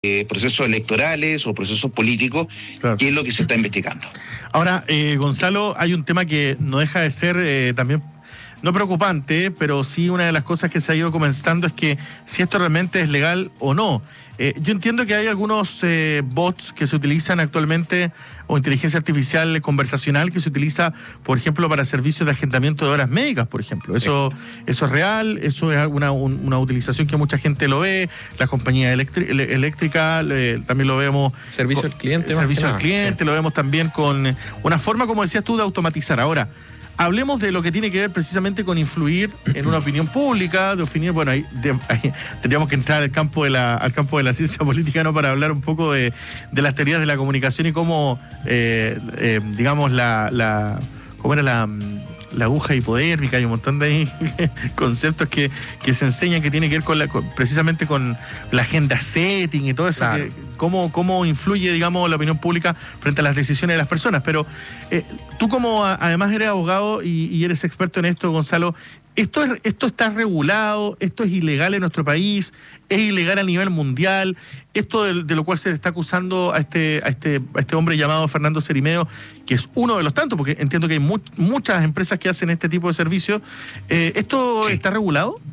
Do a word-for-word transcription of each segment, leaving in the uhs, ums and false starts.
eh, procesos electorales o procesos políticos, claro, que es lo que se está investigando. Ahora, eh, Gonzalo, hay un tema que no deja de ser eh, también, no preocupante, pero sí una de las cosas que se ha ido comentando es que si esto realmente es legal o no. Eh, yo entiendo que hay algunos eh, bots que se utilizan actualmente, o inteligencia artificial conversacional que se utiliza, por ejemplo, para servicios de agendamiento de horas médicas, por ejemplo. Eso, sí. eso es real, eso es una, un, una utilización que mucha gente lo ve, las compañías eléctricas eh, también lo vemos. Servicio al cliente. Servicio al cliente, sí. Lo vemos también con una forma, como decías tú, de automatizar. Ahora, hablemos de lo que tiene que ver precisamente con influir en una opinión pública, de opinión, bueno, ahí, de, ahí tendríamos que entrar al campo de la, al campo de la ciencia política, ¿no? Para hablar un poco de, de las teorías de la comunicación y cómo, eh, eh, digamos, la, la, cómo era la, la aguja hipodérmica, hay un montón de ahí conceptos que, que se enseñan que tiene que ver con, la, con precisamente con la agenda setting y todo eso, claro. que, cómo, cómo influye, digamos, la opinión pública frente a las decisiones de las personas. Pero eh, tú como a, además eres abogado y, y eres experto en esto, Gonzalo, ¿esto, es, ¿esto está regulado? ¿Esto es ilegal en nuestro país? ¿Es ilegal a nivel mundial? Esto de, de lo cual se le está acusando a este, a, este, a este hombre llamado Fernando Cerimeo, que es uno de los tantos, porque entiendo que hay mu- muchas empresas que hacen este tipo de servicios. Eh, ¿Esto sí. está regulado?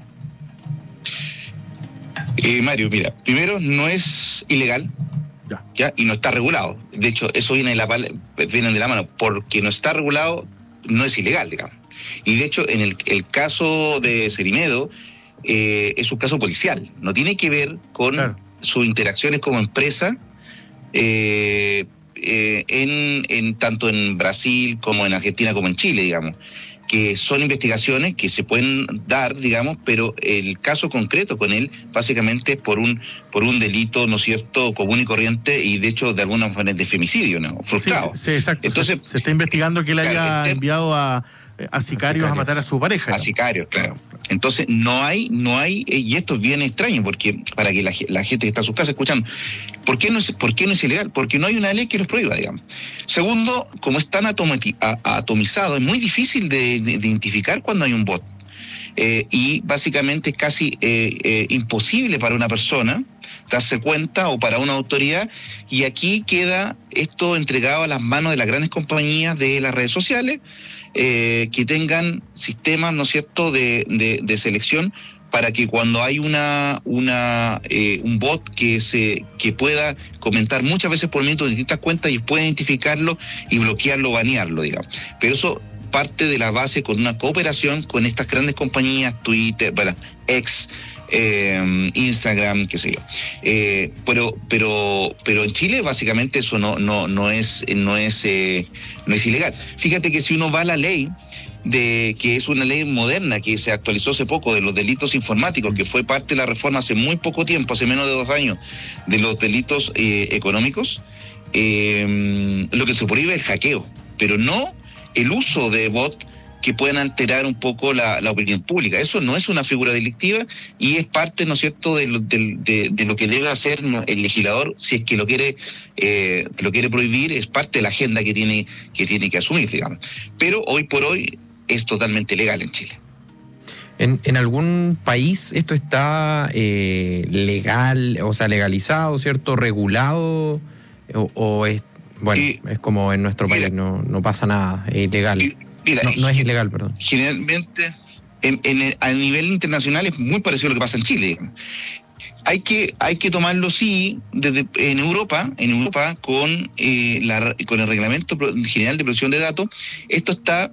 Eh, Mario, mira, primero no es ilegal, ya. ¿ya? Y no está regulado. De hecho, eso viene de la, viene de la mano. Porque no está regulado, no es ilegal, digamos. Y de hecho, en el, el caso de Cerimeo, eh, es un caso policial. No tiene que ver con claro. sus interacciones como empresa, eh, eh, en, en tanto en Brasil como en Argentina como en Chile, digamos. Que son investigaciones que se pueden dar, digamos, pero el caso concreto con él básicamente es por un por un delito, ¿no es cierto?, común y corriente, y de hecho de alguna manera de femicidio, ¿no? Frustrado. Sí, sí, exacto. Entonces, se, se está investigando que él claro, haya este, enviado a, a, sicarios a sicarios a matar a su pareja. A ¿no? sicarios, claro. Entonces no hay, no hay, y esto es bien extraño, porque para que la, la gente que está en sus casas escuchando, ¿por qué no es, por qué no es ilegal? Porque no hay una ley que los prohíba, digamos. Segundo, como es tan atomati- a, atomizado, es muy difícil de, de identificar cuando hay un bot. Eh, y básicamente es casi eh, eh, imposible para una persona darse cuenta, o para una autoridad, y aquí queda esto entregado a las manos de las grandes compañías de las redes sociales, eh, que tengan sistemas, ¿no es cierto?, de, de, de selección, para que cuando hay una una eh, un bot que se que pueda comentar muchas veces por minuto de distintas cuentas y pueda identificarlo y bloquearlo o banearlo, digamos. Pero eso parte de la base con una cooperación con estas grandes compañías, Twitter, bueno, X, eh, Instagram, qué sé yo. Eh, pero pero pero en Chile básicamente eso no no no es no es eh, no es ilegal. Fíjate que si uno va a la ley, de que es una ley moderna que se actualizó hace poco, de los delitos informáticos, que fue parte de la reforma hace muy poco tiempo, hace menos de dos años, de los delitos eh, económicos, eh, lo que se prohíbe es el hackeo, pero no el uso de bots que puedan alterar un poco la, la opinión pública. Eso no es una figura delictiva y es parte, ¿no es cierto?, de lo, de, de, de lo que debe hacer el legislador, si es que lo quiere eh, lo quiere prohibir, es parte de la agenda que tiene que tiene que asumir, digamos. Pero hoy por hoy es totalmente legal en Chile. ¿En, en algún país esto está eh, legal, o sea, legalizado, ¿cierto?, regulado, o, o es, bueno, y, es como en nuestro mira, país, no, no pasa nada, es ilegal? Y, mira, no, no es ilegal, perdón. Generalmente, en, en, a nivel internacional es muy parecido a lo que pasa en Chile. Hay que hay que tomarlo, sí, desde en Europa, en Europa con eh, la con el Reglamento General de Protección de Datos. Esto está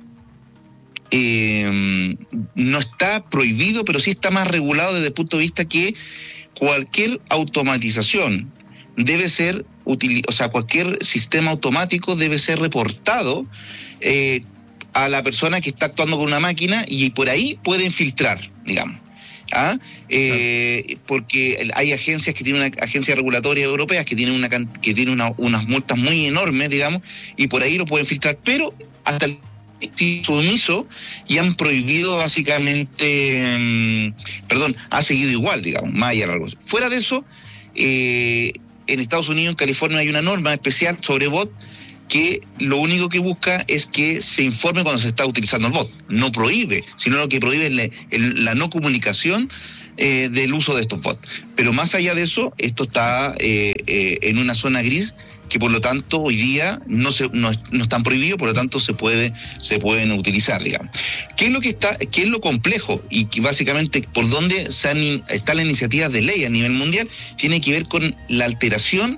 eh, no está prohibido, pero sí está más regulado desde el punto de vista que cualquier automatización debe ser util, o sea, cualquier sistema automático debe ser reportado eh, a la persona que está actuando con una máquina, y por ahí pueden filtrar, digamos. ¿Ah? Eh, claro. Porque hay agencias que tienen una agencias regulatorias europeas que tienen una que tienen una, unas multas muy enormes, digamos, y por ahí lo pueden filtrar, pero hasta el sumiso, y han prohibido básicamente, mmm, perdón, ha seguido igual, digamos, más allá de algo. Fuera de eso, eh, en Estados Unidos, en California, hay una norma especial sobre bot que lo único que busca es que se informe cuando se está utilizando el bot. No prohíbe, sino lo que prohíbe es la, el, la no comunicación eh, del uso de estos bots. Pero más allá de eso, esto está eh, eh, en una zona gris que por lo tanto hoy día no se no, no están prohibidos, por lo tanto se puede se pueden utilizar, digamos. ¿Qué es lo que está, qué es lo complejo? Y que básicamente por dónde se han, están las iniciativas de ley a nivel mundial, tiene que ver con la alteración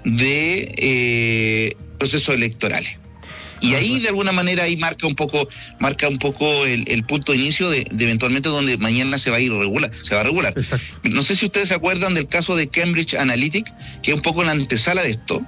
de eh, procesos electorales. Y ahí de alguna manera ahí marca un poco, marca un poco el, el punto de inicio de, de eventualmente donde mañana se va a ir regular, se va a regular. Exacto. No sé si ustedes se acuerdan del caso de Cambridge Analytica, que es un poco la antesala de esto,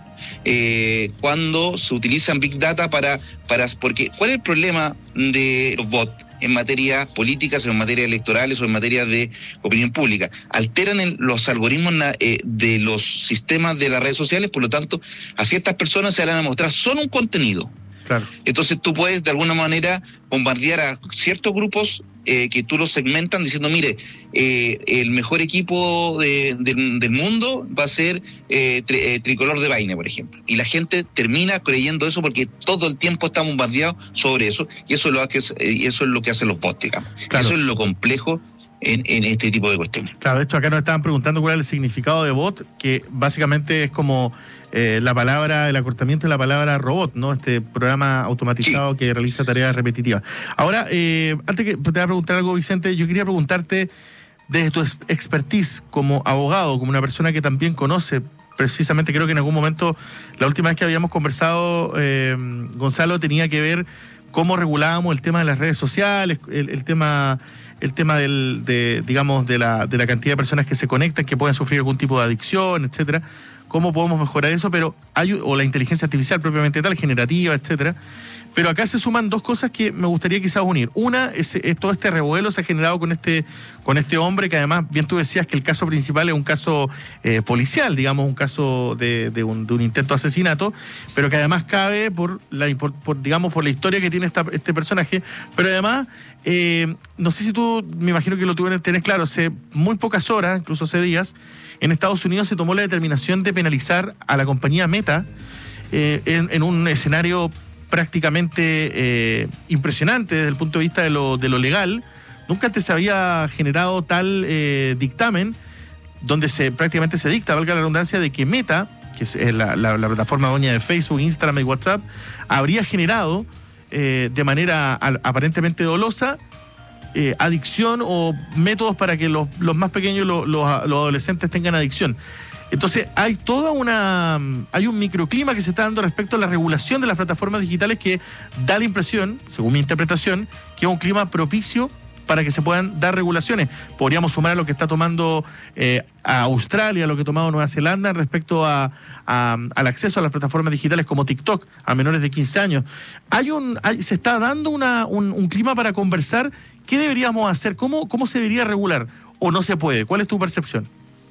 eh, cuando se utilizan Big Data para, para, porque ¿cuál es el problema de los bots en materia políticas, en materia electorales o en materia de opinión pública? Alteran el, los algoritmos eh, de los sistemas de las redes sociales, por lo tanto, a ciertas personas se le van a mostrar solo un contenido. Claro. Entonces tú puedes de alguna manera bombardear a ciertos grupos eh, que tú los segmentan diciendo, mire, eh, el mejor equipo de, de, del mundo va a ser eh, tri, eh, Tricolor de Vaina, por ejemplo. Y la gente termina creyendo eso porque todo el tiempo está bombardeado sobre eso, y eso es lo que, y eso es lo que hacen los bots, digamos. Claro. Eso es lo complejo En, en este tipo de cuestiones. Claro, de hecho acá nos estaban preguntando cuál es el significado de bot, que básicamente es como eh, la palabra, el acortamiento de la palabra robot, ¿no? Este programa automatizado sí. que realiza tareas repetitivas. Ahora, eh, antes que te voy a preguntar algo, Vicente, yo quería preguntarte, desde tu expertise como abogado, como una persona que también conoce, precisamente creo que en algún momento, la última vez que habíamos conversado, eh, Gonzalo, tenía que ver cómo regulábamos el tema de las redes sociales, el, el tema... el tema del, de, digamos, de la, de la cantidad de personas que se conectan, que pueden sufrir algún tipo de adicción, etcétera. ¿Cómo podemos mejorar eso? Pero hay, o la inteligencia artificial propiamente tal, generativa, etcétera. Pero acá se suman dos cosas que me gustaría quizás unir. Una es, es todo este revuelo se ha generado con este, con este hombre, que además, bien tú decías que el caso principal es un caso eh, policial, digamos, un caso de, de, un, de un intento de asesinato, pero que además cabe por la, por, por, digamos, por la historia que tiene esta, este personaje, pero además, eh, no sé si tú, me imagino que lo tuvieron tenés claro, hace muy pocas horas, incluso hace días, en Estados Unidos se tomó la determinación de penalizar a la compañía Meta eh, en, en un escenario prácticamente eh, impresionante desde el punto de vista de lo, de lo legal. Nunca antes se había generado tal eh, dictamen donde se prácticamente se dicta, valga la redundancia, de que Meta, que es la, la, la plataforma dueña de Facebook, Instagram y WhatsApp, habría generado eh, de manera al, aparentemente dolosa eh, adicción o métodos para que los, los más pequeños, los, los, los adolescentes tengan adicción. Entonces hay toda una, hay un microclima que se está dando respecto a la regulación de las plataformas digitales que da la impresión, según mi interpretación, que es un clima propicio para que se puedan dar regulaciones. Podríamos sumar a lo que está tomando eh, a Australia, a lo que ha tomado Nueva Zelanda respecto a, a, al acceso a las plataformas digitales como TikTok a menores de quince años. Hay un, hay, se está dando una, un, un clima para conversar. ¿Qué deberíamos hacer? ¿Cómo, cómo se debería regular? ¿O no se puede? ¿Cuál es tu percepción?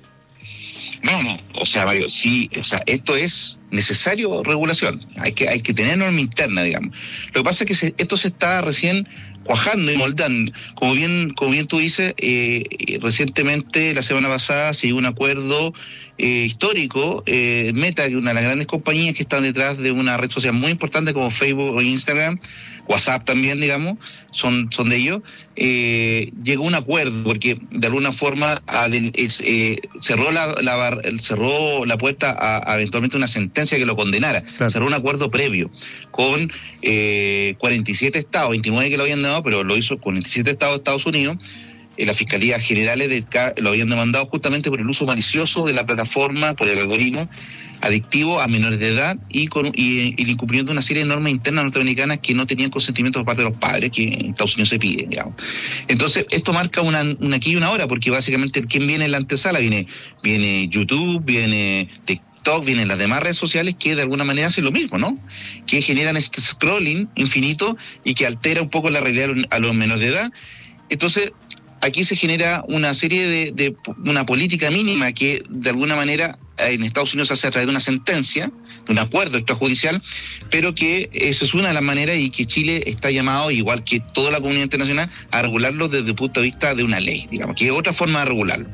No, no, o sea, Mario, sí, o sea, esto es necesario regulación, hay que, hay que tener norma interna, digamos. Lo que pasa es que se, esto se está recién cuajando y moldando. Como bien, como bien tú dices, eh, recientemente, la semana pasada, se dio un acuerdo eh, histórico, eh, Meta, que una de las grandes compañías que están detrás de una red social muy importante como Facebook o Instagram, WhatsApp también, digamos, son, son de ellos, eh, llegó a un acuerdo, porque de alguna forma a, es, eh, cerró, la, la, cerró la puerta a, a eventualmente una sentencia que lo condenara. Claro. Cerró un acuerdo previo con eh, cuarenta y siete estados, veintinueve que lo habían dado, pero lo hizo cuarenta y siete estados de Estados Unidos. Eh, las fiscalías generales de, lo habían demandado justamente por el uso malicioso de la plataforma, por el algoritmo adictivo a menores de edad y con y, y el incumplimiento de una serie de normas internas norteamericanas que no tenían consentimiento por parte de los padres, que en Estados Unidos se pide, digamos. Entonces, esto marca una, una aquí y una hora, porque básicamente ¿quién viene en la antesala? Viene, viene YouTube, viene TikTok, vienen las demás redes sociales que de alguna manera hacen lo mismo, ¿no? Que generan este scrolling infinito y que altera un poco la realidad a los menores de edad. Entonces, aquí se genera una serie de, de una política mínima que de alguna manera en Estados Unidos se hace a través de una sentencia, de un acuerdo extrajudicial, pero que eso es una de las maneras y que Chile está llamado, igual que toda la comunidad internacional, a regularlo desde el punto de vista de una ley, digamos, que es otra forma de regularlo.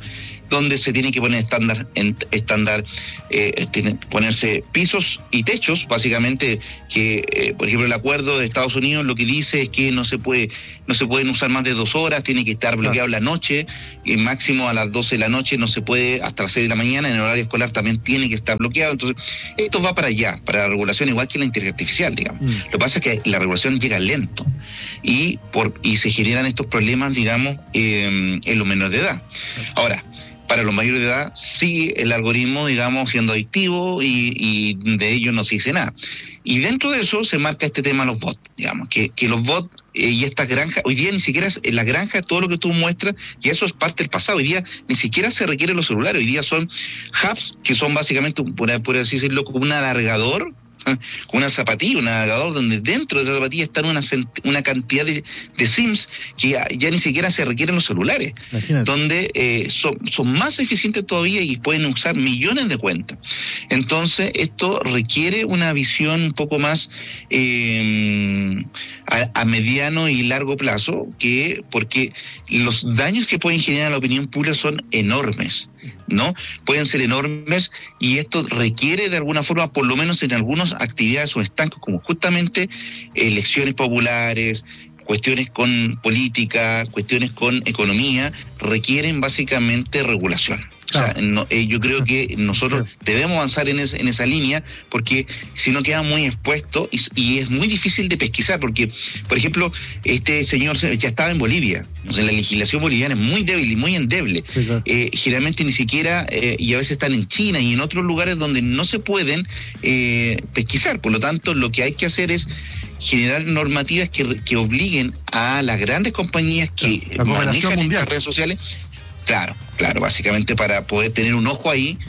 donde se tiene que poner estándar, en, estándar eh, tiene, ponerse pisos y techos, básicamente, que eh, por ejemplo el acuerdo de Estados Unidos lo que dice es que no se puede, no se pueden usar más de dos horas, tiene que estar bloqueado claro. la noche, y máximo a las doce de la noche, no se puede hasta las seis de la mañana, en el horario escolar también tiene que estar bloqueado. Entonces, esto va para allá, para la regulación, igual que la inteligencia artificial, digamos. Mm. Lo que pasa es que la regulación llega lento y por y se generan estos problemas, digamos, eh, en los menores de edad. Ahora, para los mayores de edad, sigue el algoritmo, digamos, siendo adictivo y, y de ello no se dice nada. Y dentro de eso se marca este tema de los bots, digamos, que, que los bots eh, y estas granjas, hoy día ni siquiera en las granjas, todo lo que tú muestras, y eso es parte del pasado, hoy día ni siquiera se requieren los celulares, hoy día son hubs, que son básicamente, por, por así decirlo, como un alargador, con una zapatilla, un navegador donde dentro de esa zapatilla están una, una cantidad de, de SIMs que ya, ya ni siquiera se requieren los celulares. Imagínate. Donde eh, son, son más eficientes todavía y pueden usar millones de cuentas. Entonces esto requiere una visión un poco más eh, a, a mediano y largo plazo, que porque los daños que pueden generar a la opinión pública son enormes, ¿no? Pueden ser enormes, y esto requiere de alguna forma, por lo menos en algunas actividades o estancos, como justamente elecciones populares, cuestiones con política, cuestiones con economía, requieren básicamente regulación. Claro. O sea, no, eh, yo creo que nosotros sí. debemos avanzar en, es, en esa línea, porque si no queda muy expuesto y, y es muy difícil de pesquisar, porque, por ejemplo, este señor ya estaba en Bolivia, o sea, la legislación boliviana es muy débil y muy endeble. Sí, claro. eh, generalmente ni siquiera, eh, y a veces están en China y en otros lugares donde no se pueden eh, pesquisar. Por lo tanto, lo que hay que hacer es generar normativas que, que obliguen a las grandes compañías que la manejan mundial. estas redes sociales. Claro, claro, básicamente para poder tener un ojo ahí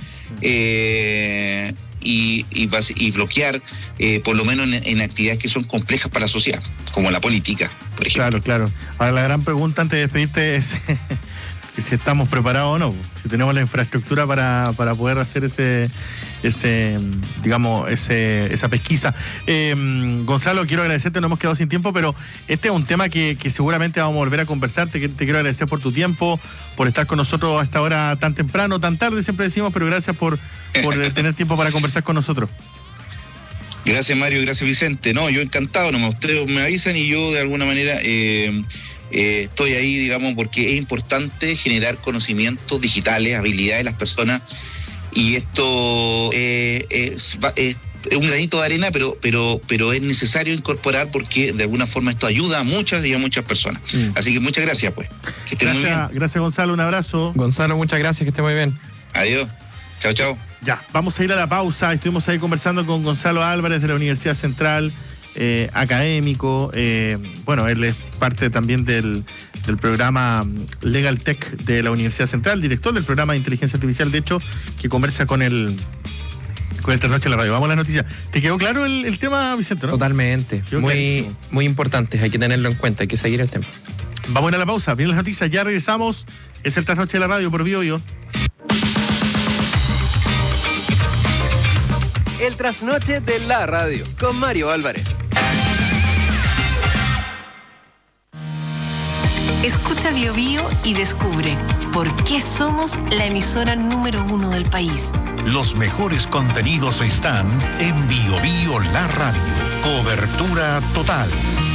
eh, y, y, y bloquear, eh, por lo menos en, en actividades que son complejas para la sociedad, como la política, por ejemplo. Claro, claro. Ahora la gran pregunta antes de despedirte es que si estamos preparados o no, si tenemos la infraestructura para, para poder hacer ese, ese digamos, ese, esa pesquisa. Eh, Gonzalo, quiero agradecerte, no hemos quedado sin tiempo, pero este es un tema que, que seguramente vamos a volver a conversar. Te, te quiero agradecer por tu tiempo, por estar con nosotros a esta hora tan temprano, tan tarde, siempre decimos, pero gracias por, por tener tiempo para conversar con nosotros. Gracias, Mario, gracias, Vicente. No, yo encantado, no, ustedes me avisan y yo de alguna manera eh, eh, estoy ahí, digamos, porque es importante generar conocimientos digitales, habilidades de las personas, y esto eh, es, es, es un granito de arena, pero, pero, pero es necesario incorporar, porque de alguna forma esto ayuda a muchas y a muchas personas. Mm. Así que muchas gracias, pues. Que estén muy bien. Gracias, Gonzalo, un abrazo. Gonzalo, muchas gracias, que esté muy bien. Adiós. Chao, chao. Ya, vamos a ir a la pausa. Estuvimos ahí conversando con Gonzalo Álvarez de la Universidad Central, eh, académico. Eh, bueno, él es parte también del, del programa Legal Tech de la Universidad Central, director del programa de inteligencia artificial, de hecho, que conversa con el con el Trasnoche en la radio. Vamos a las noticias. ¿Te quedó claro el, el tema, Vicente, no? Totalmente. Muy, muy importante, hay que tenerlo en cuenta, hay que seguir el tema. Vamos a ir a la pausa. Vienen las noticias, ya regresamos. Es el Trasnoche de la radio por Bio Bio. El Trasnoche de la radio con Mario Álvarez. Escucha Bio Bio y descubre por qué somos la emisora número uno del país. Los mejores contenidos están en Bio Bio La Radio. Cobertura total.